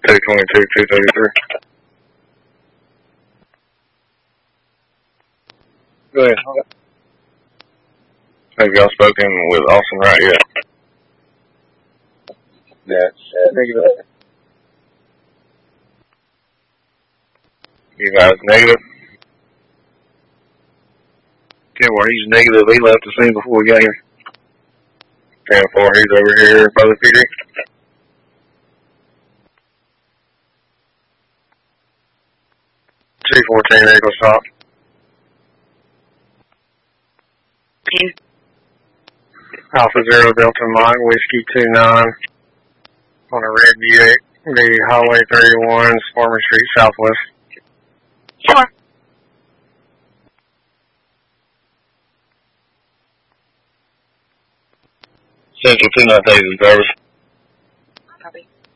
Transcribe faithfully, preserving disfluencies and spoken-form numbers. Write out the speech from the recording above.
two twenty-two, two thirty-three. Go ahead. Have y'all spoken with Austin Wright yet? Yes. Negative. You guys negative? ten four, he's negative. He left the scene before we got here. ten four, he's over here, Brother Peter. two fourteen, Eagle Stop. Alpha Zero Delta Mike, Whiskey two nine on a red Buick, the Highway thirty-one, Farmer Street Southwest. Sure. Central two nine Taser service. Copy.